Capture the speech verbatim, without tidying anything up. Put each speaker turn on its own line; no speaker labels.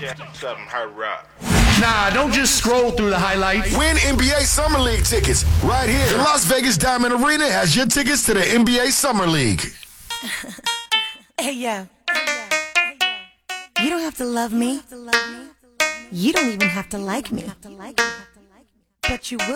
Something hard rock.
Nah, don't just scroll through the highlights.
Win N B A Summer League tickets right here. The Las Vegas Diamond Arena has your tickets to the N B A Summer League.
Hey, yo. You don't have to love me. You don't even have to like me. But you will.